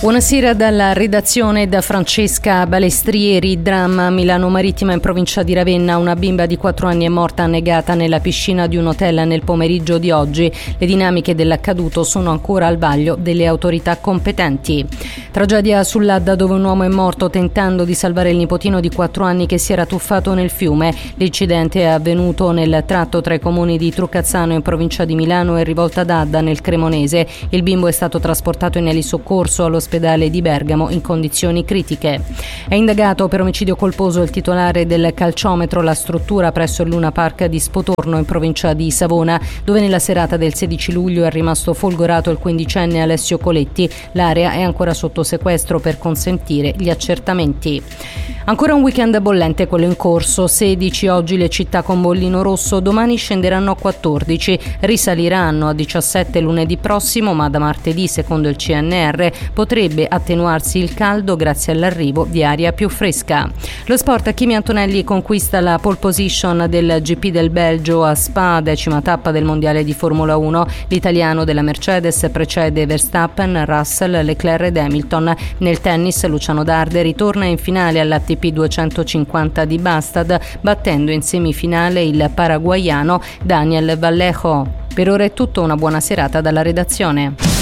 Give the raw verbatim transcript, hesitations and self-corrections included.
Buonasera dalla redazione da Francesca Balestrieri. Dramma a Milano Marittima in provincia di Ravenna. Una bimba di quattro anni è morta annegata nella piscina di un hotel nel pomeriggio di oggi. Le dinamiche dell'accaduto sono ancora al vaglio delle autorità competenti. Tragedia sull'Adda dove un uomo è morto tentando di salvare il nipotino di quattro anni che si era tuffato nel fiume. L'incidente è avvenuto nel tratto tra i comuni di Trucazzano in provincia di Milano e Rivolta d'Adda nel Cremonese. Il bimbo è stato trasportato in elisoccorso all'ospedale di Bergamo in condizioni critiche. È indagato per omicidio colposo il titolare del calciometro La Struttura presso il Luna Park di Spotorno in provincia di Savona, dove nella serata del sedici luglio è rimasto folgorato il quindicenne Alessio Coletti. L'area è ancora sotto sequestro per consentire gli accertamenti. Ancora un weekend bollente quello in corso. sedici oggi le città con bollino rosso, domani scenderanno a quattordici, risaliranno a diciassette lunedì prossimo, ma da martedì, secondo il C N R, potrebbe attenuarsi il caldo grazie all'arrivo di aria più fresca. Lo sport, Kimi Antonelli conquista la pole position del G P del Belgio a Spa, decima tappa del mondiale di Formula uno. L'italiano della Mercedes precede Verstappen, Russell, Leclerc ed Hamilton. Nel tennis Luciano Darde ritorna in finale all'A T P duecentocinquanta di Bastad, battendo in semifinale il paraguaiano Daniel Vallejo. Per ora è tutto, una buona serata dalla redazione.